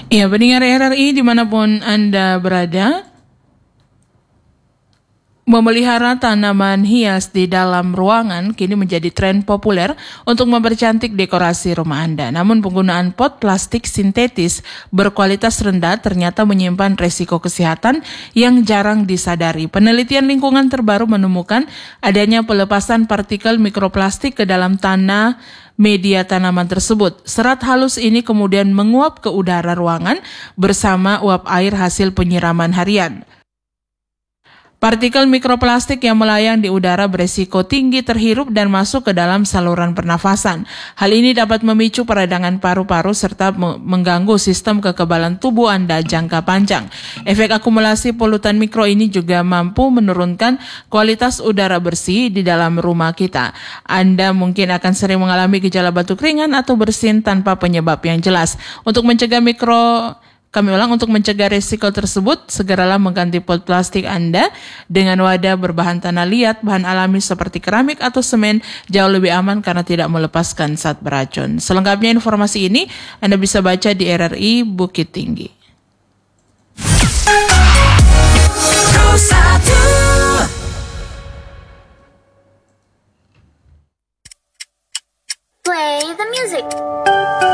Ya, pendengar RRI dimanapun Anda berada, memelihara tanaman hias di dalam ruangan kini menjadi tren populer untuk mempercantik dekorasi rumah Anda. Namun penggunaan pot plastik sintetis berkualitas rendah ternyata menyimpan resiko kesehatan yang jarang disadari. Penelitian lingkungan terbaru menemukan adanya pelepasan partikel mikroplastik ke dalam tanah media tanaman tersebut. Serat halus ini kemudian menguap ke udara ruangan bersama uap air hasil penyiraman harian. Partikel mikroplastik yang melayang di udara beresiko tinggi terhirup dan masuk ke dalam saluran pernafasan. Hal ini dapat memicu peradangan paru-paru serta mengganggu sistem kekebalan tubuh Anda jangka panjang. Efek akumulasi polutan mikro ini juga mampu menurunkan kualitas udara bersih di dalam rumah kita. Anda mungkin akan sering mengalami gejala batuk ringan atau bersin tanpa penyebab yang jelas. Untuk mencegah risiko tersebut, segeralah mengganti pot plastik Anda dengan wadah berbahan tanah liat, bahan alami seperti keramik atau semen, jauh lebih aman karena tidak melepaskan zat beracun. Selengkapnya informasi ini Anda bisa baca di RRI Bukit Tinggi. Play the music.